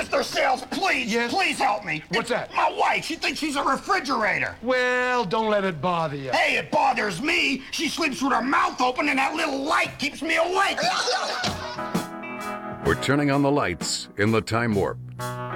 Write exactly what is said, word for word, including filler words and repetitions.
Mister Sales, please, Yes? please help me. What's that? My wife, she thinks she's a refrigerator. Well, don't let it bother you. Hey, it bothers me. She sleeps with her mouth open and that little light keeps me awake. We're turning on the lights in the time warp.